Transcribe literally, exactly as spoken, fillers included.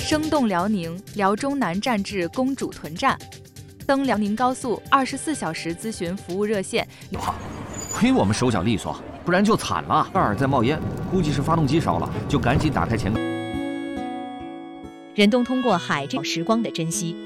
生动辽宁，辽中南站至公主屯站，登辽宁高速二十四小时咨询服务热线。 好，亏我们手脚利索，不然就惨了。这儿在冒烟，估计是发动机烧了，就赶紧打开前。 任东通过海这时光的珍惜，